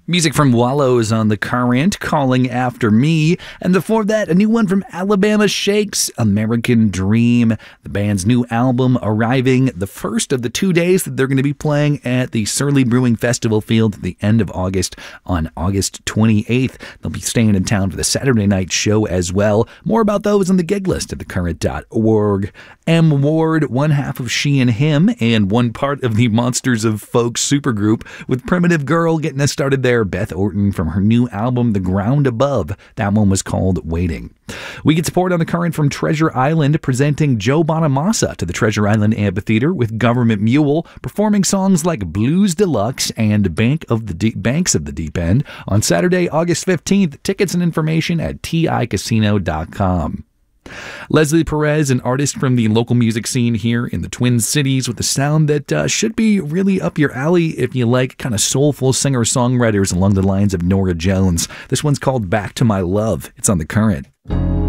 Music from Wallows on the Current, Calling After Me. And before that, a new one from Alabama Shakes, American Dream. The band's new album arriving the first of the 2 days that they're going to be playing at the Surly Brewing Festival Field at the end of August on August 28th. They'll be staying in town for the Saturday night show as well. More about those on the gig list at thecurrent.org. M. Ward, one half of She and Him, and one part of the Monsters of Folk supergroup, with Primitive Girl getting us started there. Beth Orton from her new album, The Ground Above. That one was called Waiting. We get support on the Current from Treasure Island, presenting Joe Bonamassa to the Treasure Island Amphitheater with Government Mule, performing songs like Blues Deluxe and Banks of the Deep End on Saturday, August 15th. Tickets and information at ticasino.com. Leslie Perez, an artist from the local music scene here in the Twin Cities, with a sound that should be really up your alley if you like kind of soulful singer-songwriters along the lines of Norah Jones. This one's called Back to My Love. It's on the Current.